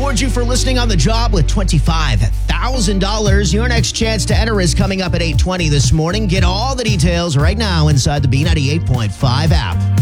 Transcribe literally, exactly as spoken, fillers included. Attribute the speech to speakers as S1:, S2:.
S1: reward you for listening on the job with twenty-five thousand dollars. Your next chance to enter is coming up at eight twenty this morning. Get all the details right now inside the B ninety-eight point five app.